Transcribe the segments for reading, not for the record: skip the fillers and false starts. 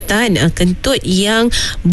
jawatan kentut yang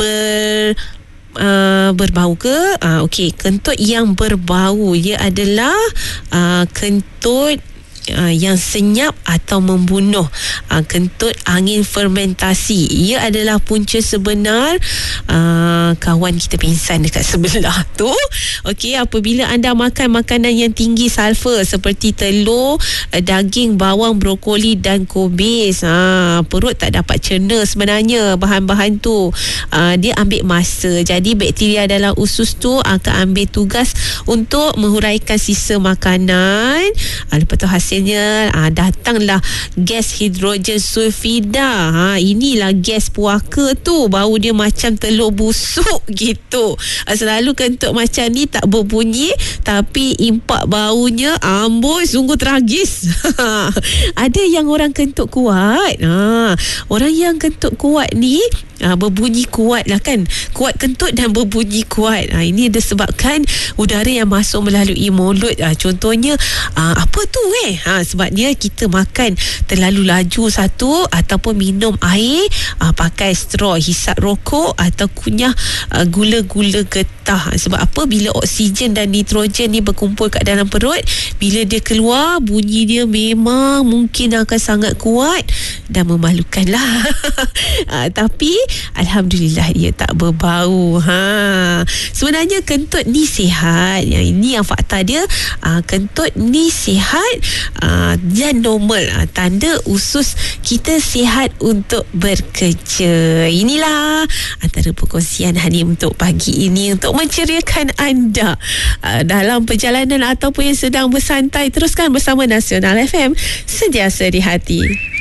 berbau ke? Okey, kentut yang berbau ia adalah kentut yang senyap atau membunuh, kentut angin fermentasi. Ia adalah punca sebenar kawan kita pingsan dekat sebelah tu. Okey, apabila anda makan makanan yang tinggi sulfur seperti telur, daging, bawang, brokoli dan kubis, perut tak dapat cerna sebenarnya bahan-bahan tu. Dia ambil masa. Jadi bakteria dalam usus tu akan ambil tugas untuk menguraikan sisa makanan. Lepas tu hasilnya datanglah gas hidrogen sulfida. Inilah gas puaka tu, bau dia macam telur busuk gitu. Selalu kentut macam ni tak berbunyi tapi impak baunya amboi sungguh tragis. Ada yang orang kentut kuat. Orang yang kentut kuat ni berbunyi kuat lah kan, kuat kentut dan berbunyi kuat. Ini disebabkan udara yang masuk melalui mulut. Contohnya apa tu sebabnya kita makan terlalu laju satu, ataupun minum air, pakai straw, hisap rokok atau kunyah gula-gula getah. Sebab apa? Bila oksigen dan nitrogen ni berkumpul kat dalam perut, bila dia keluar bunyi dia memang mungkin akan sangat kuat dan memalukan lah. Tapi alhamdulillah ia tak berbau. Sebenarnya kentut ni sihat. Ini yang fakta dia. Kentut ni sihat dan normal. Tanda usus kita sihat untuk bekerja. Inilah antara perkongsian Hani untuk pagi ini untuk menceriakan anda dalam perjalanan ataupun yang sedang bersantai. Teruskan bersama Nasional FM, sentiasa di hati.